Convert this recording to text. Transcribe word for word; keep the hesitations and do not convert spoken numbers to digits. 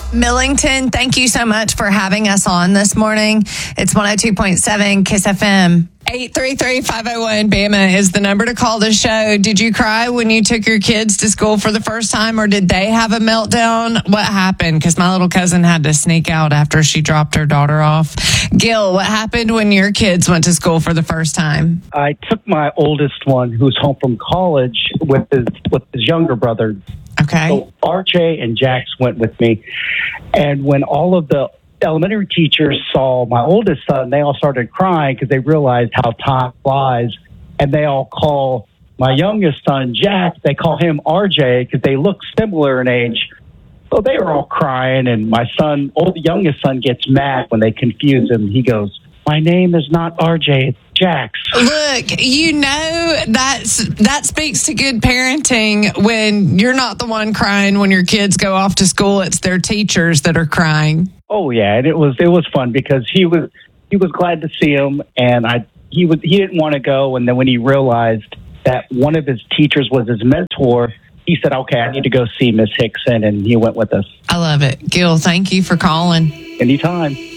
Millington, thank you so much for having us on this morning. It's one oh two point seven Kiss F M. eight three three, five oh one, B A M A is the number to call the show. Did you cry when you took your kids to school for the first time, or did they have a meltdown? What happened? Because my little cousin had to sneak out after she dropped her daughter off. Gil, what happened when your kids went to school for the first time? I took my oldest one, who's home from college, with his with his younger brother. Okay. So R J and Jax went with me. And when all of the elementary teachers saw my oldest son, they all started crying because they realized how time flies. And they all call my youngest son, Jack, they call him R J because they look similar in age. So they were all crying. And my son, old youngest son, gets mad when they confuse him. He goes, "My name is not R J, it's Jax." Look, you know, that's that speaks to good parenting when you're not the one crying when your kids go off to school. It's their teachers that are crying. Oh yeah, and it was it was fun because he was he was glad to see him, and I he was he didn't want to go, and then when he realized that one of his teachers was his mentor, he said, "Okay, I need to go see Miss Hickson," and he went with us. I love it. Gil, thank you for calling. Anytime.